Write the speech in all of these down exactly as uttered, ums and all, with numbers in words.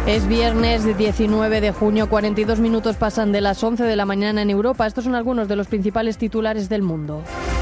Es viernes diecinueve de junio, cuarenta y dos minutos pasan de las once de la mañana en Europa. Estos son algunos de los principales titulares del mundo.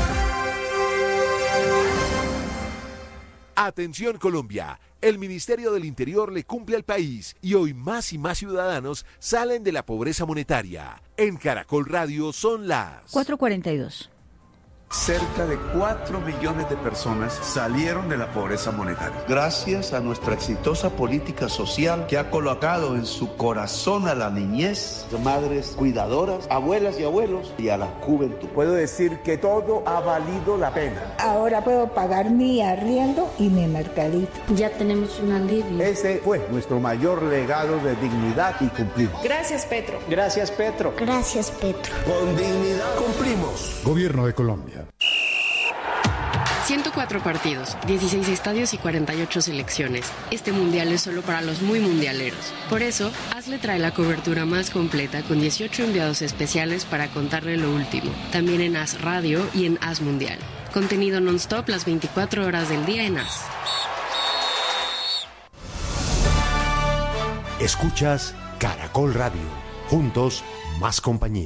Atención Colombia, el Ministerio del Interior le cumple al país y hoy más y más ciudadanos salen de la pobreza monetaria. En Caracol Radio son las cuatro cuarenta y dos. Cerca de cuatro millones de personas salieron de la pobreza monetaria. Gracias a nuestra exitosa política social que ha colocado en su corazón a la niñez, madres cuidadoras, abuelas y abuelos y a la juventud. Puedo decir que todo ha valido la pena. Ahora puedo pagar mi arriendo y mi mercadito. Ya tenemos un alivio. Ese fue nuestro mayor legado de dignidad y cumplimos. Gracias, Petro. Gracias, Petro. Gracias, Petro. Con dignidad cumplimos. Gobierno de Colombia. ciento cuatro partidos, dieciséis estadios y cuarenta y ocho selecciones. Este mundial es solo para los muy mundialeros. Por eso, Hazle trae la cobertura más completa con dieciocho enviados especiales para contarle lo último. También en Haz Radio y en Haz Mundial. Contenido non-stop las veinticuatro horas del día en Haz. Escuchas Caracol Radio. Juntos, más compañía.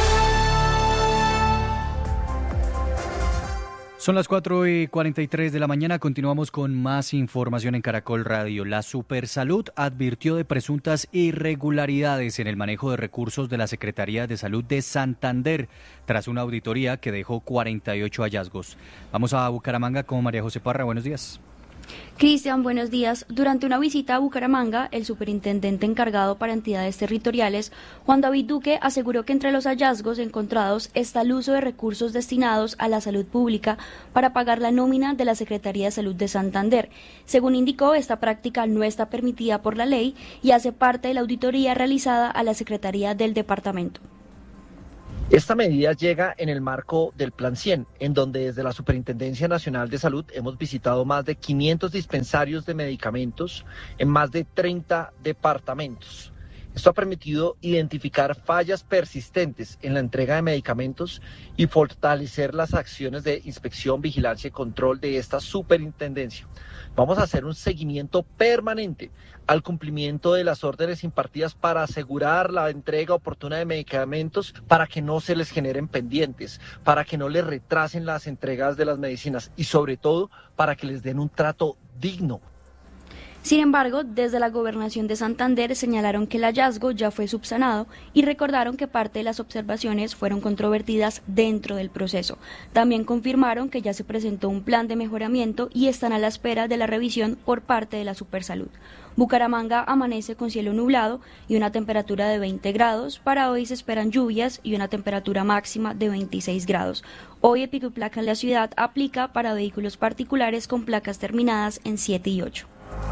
Son las cuatro y cuarenta y tres de la mañana, continuamos con más información en Caracol Radio. La Supersalud advirtió de presuntas irregularidades en el manejo de recursos de la Secretaría de Salud de Santander, tras una auditoría que dejó cuarenta y ocho hallazgos. Vamos a Bucaramanga con María José Parra, buenos días. Cristian, buenos días. Durante una visita a Bucaramanga, el superintendente encargado para entidades territoriales, Juan David Duque, aseguró que entre los hallazgos encontrados está el uso de recursos destinados a la salud pública para pagar la nómina de la Secretaría de Salud de Santander. Según indicó, esta práctica no está permitida por la ley y hace parte de la auditoría realizada a la Secretaría del Departamento. Esta medida llega en el marco del Plan cien, en donde desde la Superintendencia Nacional de Salud hemos visitado más de quinientos dispensarios de medicamentos en más de treinta departamentos. Esto ha permitido identificar fallas persistentes en la entrega de medicamentos y fortalecer las acciones de inspección, vigilancia y control de esta superintendencia. Vamos a hacer un seguimiento permanente al cumplimiento de las órdenes impartidas para asegurar la entrega oportuna de medicamentos, para que no se les generen pendientes, para que no les retrasen las entregas de las medicinas y sobre todo para que les den un trato digno. Sin embargo, desde la Gobernación de Santander señalaron que el hallazgo ya fue subsanado y recordaron que parte de las observaciones fueron controvertidas dentro del proceso. También confirmaron que ya se presentó un plan de mejoramiento y están a la espera de la revisión por parte de la Supersalud. Bucaramanga amanece con cielo nublado y una temperatura de veinte grados. Para hoy se esperan lluvias y una temperatura máxima de veintiséis grados. Hoy el pico y placa en la ciudad aplica para vehículos particulares con placas terminadas en siete y ocho.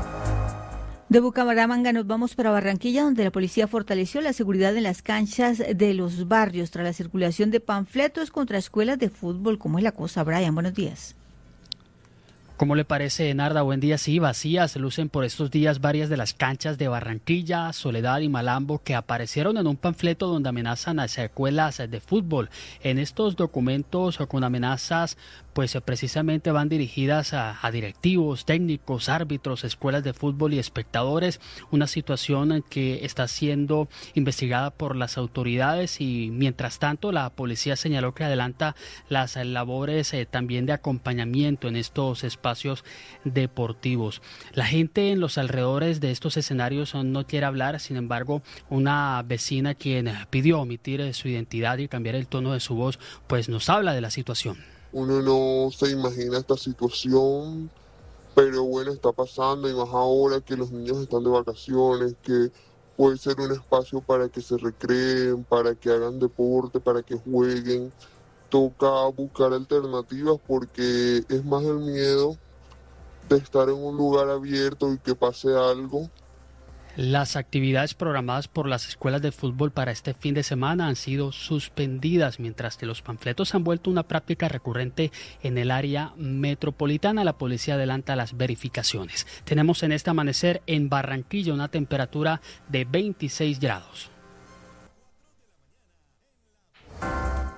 De Bucaramanga nos vamos para Barranquilla, donde la policía fortaleció la seguridad en las canchas de los barrios tras la circulación de panfletos contra escuelas de fútbol. ¿Cómo es la cosa, Brian? Buenos días. ¿Cómo le parece, Narda? Buen día. Sí, vacías lucen por estos días varias de las canchas de Barranquilla, Soledad y Malambo que aparecieron en un panfleto donde amenazan a escuelas de fútbol. En estos documentos con amenazas pues precisamente van dirigidas a, a directivos, técnicos, árbitros, escuelas de fútbol y espectadores, una situación que está siendo investigada por las autoridades y mientras tanto la policía señaló que adelanta las labores eh, también de acompañamiento en estos espacios deportivos. La gente en los alrededores de estos escenarios no quiere hablar, sin embargo, una vecina quien pidió omitir su identidad y cambiar el tono de su voz, pues nos habla de la situación. Uno no se imagina esta situación, pero bueno, está pasando y más ahora que los niños están de vacaciones, que puede ser un espacio para que se recreen, para que hagan deporte, para que jueguen. Toca buscar alternativas porque es más el miedo de estar en un lugar abierto y que pase algo. Las actividades programadas por las escuelas de fútbol para este fin de semana han sido suspendidas, mientras que los panfletos han vuelto una práctica recurrente en el área metropolitana. La policía adelanta las verificaciones. Tenemos en este amanecer en Barranquilla una temperatura de veintiséis grados.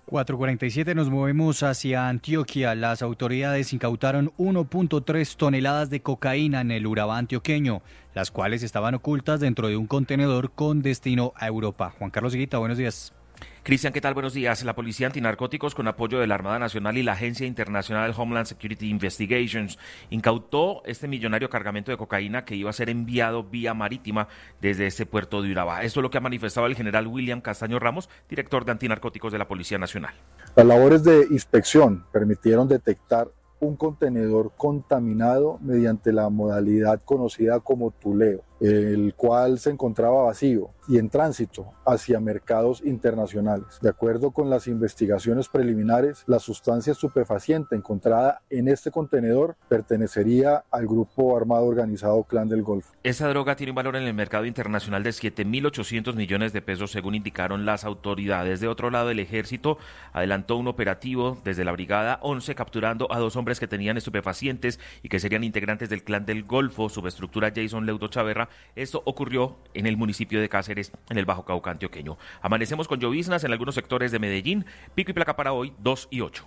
cuatro cuarenta y siete, nos movemos hacia Antioquia. Las autoridades incautaron uno punto tres toneladas de cocaína en el Urabá antioqueño, las cuales estaban ocultas dentro de un contenedor con destino a Europa. Juan Carlos Higuita, buenos días. Cristian, ¿qué tal? Buenos días. La Policía Antinarcóticos, con apoyo de la Armada Nacional y la Agencia Internacional Homeland Security Investigations, incautó este millonario cargamento de cocaína que iba a ser enviado vía marítima desde este puerto de Urabá. Esto es lo que ha manifestado el general William Castaño Ramos, director de Antinarcóticos de la Policía Nacional. Las labores de inspección permitieron detectar un contenedor contaminado mediante la modalidad conocida como tuleo, el cual se encontraba vacío y en tránsito hacia mercados internacionales. De acuerdo con las investigaciones preliminares, la sustancia estupefaciente encontrada en este contenedor pertenecería al grupo armado organizado Clan del Golfo. Esa droga tiene un valor en el mercado internacional de siete mil ochocientos millones de pesos, según indicaron las autoridades. De otro lado, el ejército adelantó un operativo desde la Brigada once, capturando a dos hombres que tenían estupefacientes y que serían integrantes del Clan del Golfo, subestructura Jason Leudo Chaverra. Esto ocurrió en el municipio de Cáceres, en el Bajo Cauca antioqueño. Amanecemos con lloviznas en algunos sectores de Medellín. Pico y placa para hoy, dos y ocho.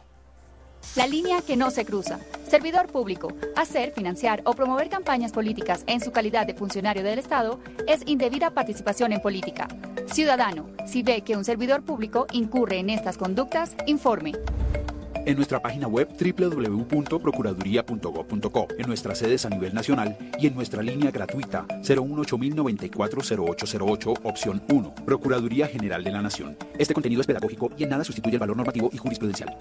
La línea que no se cruza. Servidor público. Hacer, financiar o promover campañas políticas en su calidad de funcionario del Estado es indebida participación en política. Ciudadano, si ve que un servidor público incurre en estas conductas, informe. En nuestra página web doble u doble u doble u punto procuraduría punto gob punto co, en nuestras sedes a nivel nacional y en nuestra línea gratuita cero uno ocho mil noventa y cuatro cero ocho cero ocho, opción uno, Procuraduría General de la Nación. Este contenido es pedagógico y en nada sustituye el valor normativo y jurisprudencial.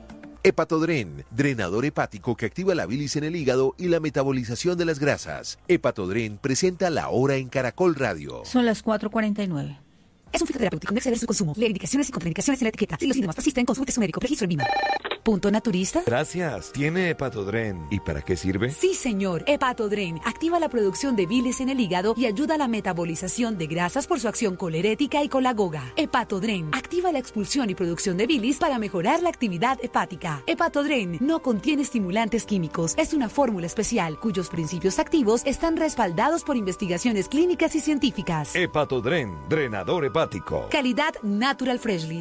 Hepatodren, drenador hepático que activa la bilis en el hígado y la metabolización de las grasas. Hepatodren presenta La Hora en Caracol Radio. Son las cuatro cuarenta y nueve. Es un fitoterapéutico, no exceder su consumo. Lee indicaciones y contraindicaciones en la etiqueta. Si los síntomas persisten, consulte su médico. Registro en Vima. ¿Punto naturista? Gracias. ¿Tiene Hepatodren? ¿Y para qué sirve? Sí, señor. Hepatodren activa la producción de bilis en el hígado y ayuda a la metabolización de grasas por su acción colerética y colagoga. Hepatodren activa la expulsión y producción de bilis para mejorar la actividad hepática. Hepatodren no contiene estimulantes químicos. Es una fórmula especial cuyos principios activos están respaldados por investigaciones clínicas y científicas. Hepatodren, drenador hepático. Calidad Natural Freshly.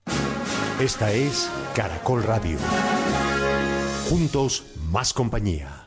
Esta es Caracol Radio. Juntos, más compañía.